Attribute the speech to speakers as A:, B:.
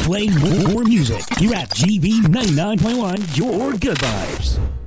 A: playing more music. You're at GV 99.1, your good vibes.